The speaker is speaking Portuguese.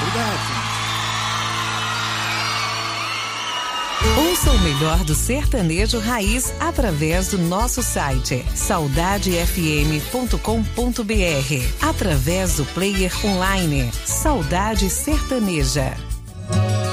Obrigado. Ouça o melhor do sertanejo raiz através do nosso site saudadefm.com.br, através do player online Saudade Sertaneja.